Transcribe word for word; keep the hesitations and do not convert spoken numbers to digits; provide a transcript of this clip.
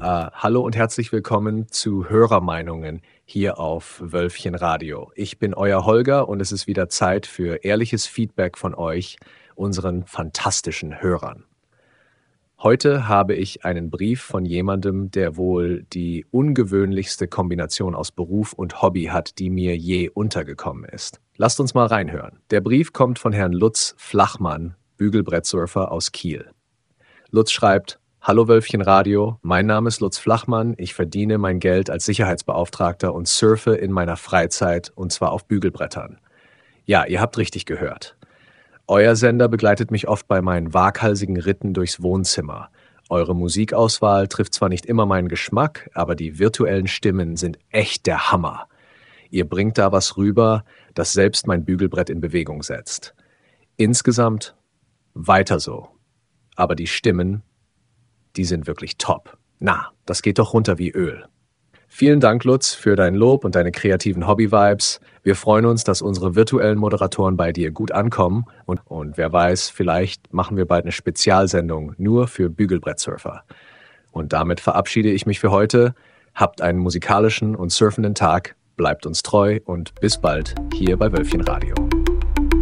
Äh, hallo und herzlich willkommen zu Hörermeinungen hier auf Wölfchen Radio. Ich bin euer Holger und es ist wieder Zeit für ehrliches Feedback von euch, unseren fantastischen Hörern. Heute habe ich einen Brief von jemandem, der wohl die ungewöhnlichste Kombination aus Beruf und Hobby hat, die mir je untergekommen ist. Lasst uns mal reinhören. Der Brief kommt von Herrn Lutz Flachmann, Bügelbrettsurfer aus Kiel. Lutz schreibt: Hallo Wölfchen Radio, mein Name ist Lutz Flachmann, ich verdiene mein Geld als Sicherheitsbeauftragter und surfe in meiner Freizeit und zwar auf Bügelbrettern. Ja, ihr habt richtig gehört. Euer Sender begleitet mich oft bei meinen waghalsigen Ritten durchs Wohnzimmer. Eure Musikauswahl trifft zwar nicht immer meinen Geschmack, aber die virtuellen Stimmen sind echt der Hammer. Ihr bringt da was rüber, das selbst mein Bügelbrett in Bewegung setzt. Insgesamt weiter so. Aber die Stimmen, die sind wirklich top. Na, das geht doch runter wie Öl. Vielen Dank, Lutz, für dein Lob und deine kreativen Hobby-Vibes. Wir freuen uns, dass unsere virtuellen Moderatoren bei dir gut ankommen. Und, und wer weiß, vielleicht machen wir bald eine Spezialsendung nur für Bügelbrettsurfer. Und damit verabschiede ich mich für heute. Habt einen musikalischen und surfenden Tag, bleibt uns treu und bis bald hier bei Wölfchen Radio.